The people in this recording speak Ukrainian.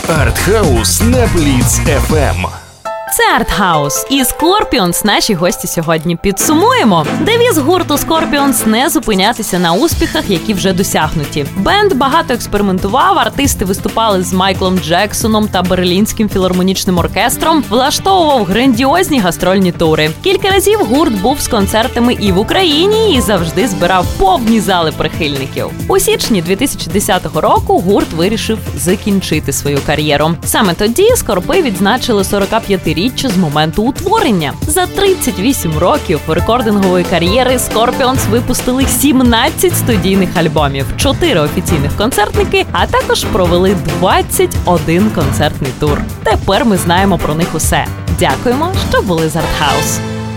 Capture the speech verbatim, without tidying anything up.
Артхаус на Бліц еф ем. Це Артхаус і Скорпіонс наші гості сьогодні. Підсумуємо. Девіз гурту Скорпіонс – не зупинятися на успіхах, які вже досягнуті. Бенд багато експериментував, артисти виступали з Майклом Джексоном та Берлінським філармонічним оркестром, влаштовував грандіозні гастрольні тури. Кілька разів гурт був з концертами і в Україні, і завжди збирав повні зали прихильників. У січні дві тисячі десятого року гурт вирішив закінчити свою кар'єру. Саме тоді Скорпи відзначили сорокап'ятиріччя з моменту утворення. За тридцять вісім років рекордингової кар'єри Скорпіонс випустили сімнадцять студійних альбомів, чотири офіційних концертники, а також провели двадцять один концертний тур. Тепер ми знаємо про них усе. Дякуємо, що були з Артхаус.